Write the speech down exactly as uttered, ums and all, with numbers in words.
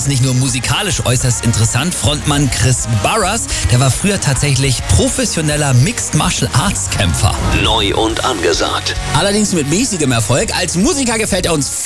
ist nicht nur musikalisch äußerst interessant. Frontmann Chris Barras, der war früher tatsächlich professioneller Mixed Martial Arts Kämpfer. Neu und angesagt. Allerdings mit mäßigem Erfolg. Als Musiker gefällt er uns